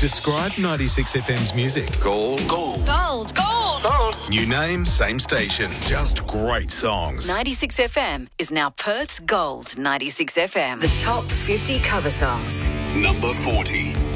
Describe 96FM's music. Gold. Gold. Gold. Gold. Gold. New name, same station. Just great songs. 96FM is now Perth's Gold 96FM. The top 50 cover songs. Number 40.